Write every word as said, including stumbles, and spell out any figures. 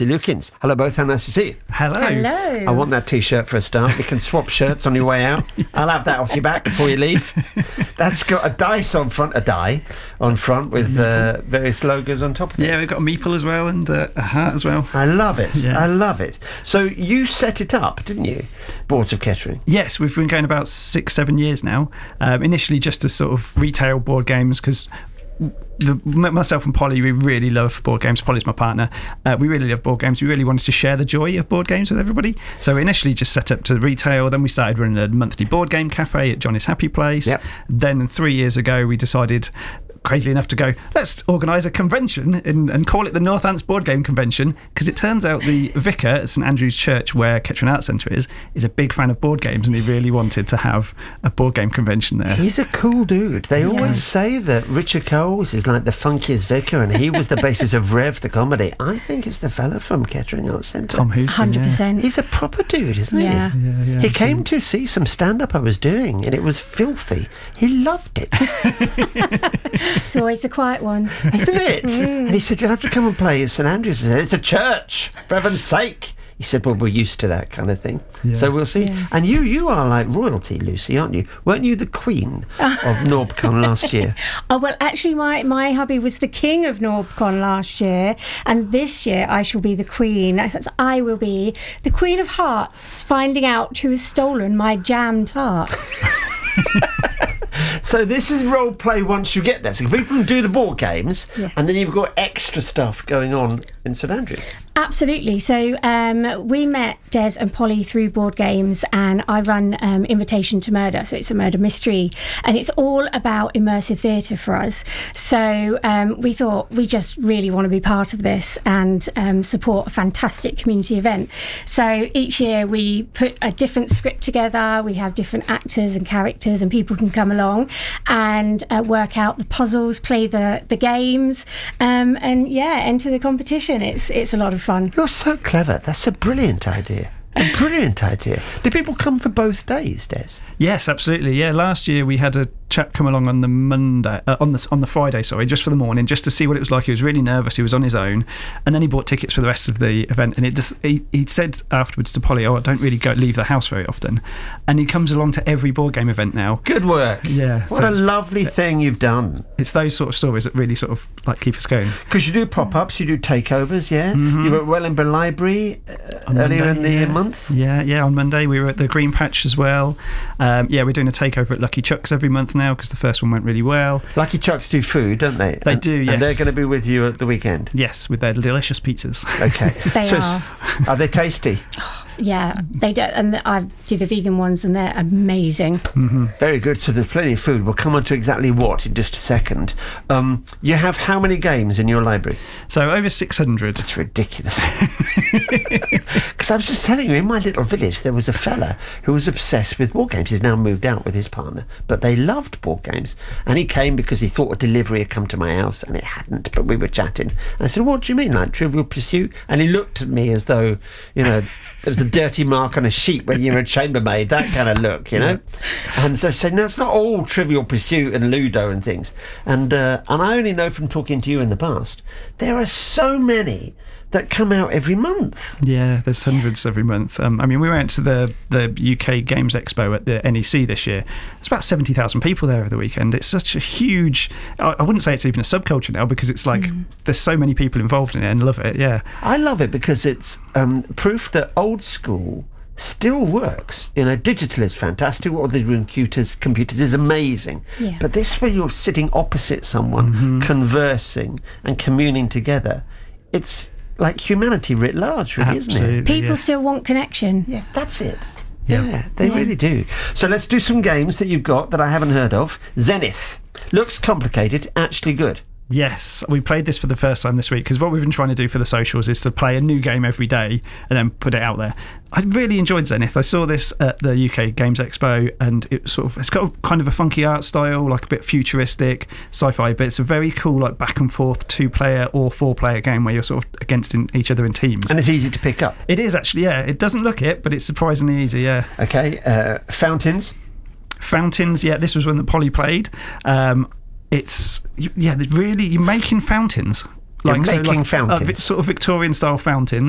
Lucy Lukins. Hello both, how nice to see you. Hello. Hello. I want that T-shirt for a start. We can swap shirts on your way out. I'll have that off your back before you leave. That's got a dice on front, a die on front with uh, various logos on top of it. Yeah, we've got a meeple as well and uh, a hat as well. I love it. Yeah. I love it. So you set it up, didn't you? Boards of Kettering. Yes, we've been going about six, seven years now. Um, initially just to sort of retail board games because the, myself and Polly, we really love board games. Polly's my partner. Uh, we really love board games. We really wanted to share the joy of board games with everybody. So we initially just set up to retail. Then we started running a monthly board game cafe at Johnny's Happy Place. Yep. Then three years ago, we decided, crazily enough, to go, let's organise a convention and, and call it the Northants Board Game Convention, because it turns out the vicar at St Andrew's Church, where Kettering Arts Centre is, is a big fan of board games, and he really wanted to have a board game convention there. He's a cool dude. They Yeah. always say that Richard Coles is like the funkiest vicar, and he was the basis of Rev, the comedy. I think it's the fella from Kettering Arts Centre. Tom Houston, one hundred percent. He's a proper dude, isn't Yeah. he? Yeah, yeah, he came to see some stand-up I was doing, and it was filthy. He loved it, It's always the quiet ones. isn't it? And he said, you'll have to come and play at St Andrews. I said, it's a church, for heaven's sake. He said, well, we're used to that kind of thing. Yeah. So we'll see. Yeah. And you you are like royalty, Lucy, aren't you? Weren't you the queen of NorbCon last year? Oh, well, actually, my, my hubby was the king of NorbCon last year, and this year I shall be the queen. I will be the Queen of Hearts, finding out who has stolen my jam tarts. So this is role play once you get there. So people can do the board games, Yeah. and then you've got extra stuff going on in St Andrews. Absolutely. So um, we met Des and Polly through board games, and I run um, Invitation to Murder. So it's a murder mystery, and it's all about immersive theatre for us. So um, we thought we just really want to be part of this and um, support a fantastic community event. So each year we put a different script together. We have different actors and characters, and people can come along and uh, work out the puzzles, play the the games, um, and yeah, enter the competition. It's it's a lot of fun. You're so clever. That's a brilliant idea. A brilliant idea. Do people come for both days, Des? Yes, absolutely. Yeah, last year we had a chap come along on the Monday, uh, on the on the Friday, sorry, just for the morning, just to see what it was like. He was really nervous. He was on his own, and then he bought tickets for the rest of the event. And it just he, he said afterwards to Polly, "Oh, I don't really go leave the house very often," and he comes along to every board game event now. Good work. Yeah, What so a it's- lovely thing you've done. It's those sort of stories that really sort of like keep us going. Because you do pop-ups, you do takeovers, yeah? Mm-hmm. You were at Wellingborough Library uh, On earlier Monday, in the yeah. month. Yeah, yeah. On Monday we were at the Green Patch as well. Um, yeah, we're doing a takeover at Lucky Chuck's every month now because the first one went really well. Lucky Chucks do food, don't they? They And- do, And they're yes. going to be with you at the weekend. Yes, with their delicious pizzas. Okay. They so are. s- Are they tasty? Yeah, they do, and I do the vegan ones, and they're amazing. Very good. So there's plenty of food. We'll come on to exactly what in just a second. Um, you have how many games in your library? So over six hundred. It's ridiculous. Because I was just telling you, in my little village, there was a fella who was obsessed with board games. He's now moved out with his partner, but they loved board games. And he came because he thought a delivery had come to my house, and it hadn't, but we were chatting. And I said, what do you mean, like Trivial Pursuit? And he looked at me as though, you know, there was a dirty mark on a sheet when you're a chambermaid, that kind of look, you know? And so I said, no, it's not all Trivial Pursuit and Ludo and things. And, uh, and I only know from talking to you in the past, there are so many that come out every month. Yeah, there's hundreds every month. Um, I mean, we went to the, the U K Games Expo at the N E C this year. It's about seventy thousand people there over the weekend. It's such a huge... I, I wouldn't say it's even a subculture now because it's like there's so many people involved in it and love it, yeah. I love it because it's um, proof that old school still works. You know, digital is fantastic. What they do in computers, computers is amazing. Yeah. But this where you're sitting opposite someone, conversing and communing together, it's like humanity writ large, really, isn't it? Absolutely, People yeah. still want connection. Yes, that's it. Yeah. Yeah, they Yeah. really do. So let's do some games that you've got that I haven't heard of. Zenith. Looks complicated, actually good. Yes, we played this for the first time this week because what we've been trying to do for the socials is to play a new game every day and then put it out there. I really enjoyed Zenith. I saw this at the U K Games Expo, and it sort of it's got a, kind of a funky art style, like a bit futuristic, sci-fi. But it's a very cool, like back and forth two-player or four-player game where you're sort of against in, each other in teams. And it's easy to pick up. It is actually, yeah. It doesn't look it, but it's surprisingly easy, yeah. Okay, uh, Fountains. Fountains, yeah. This was when the Polly played. Um, it's yeah, really you're making fountains. You're so making like, fountains. Uh, vi- sort of Victorian style fountains.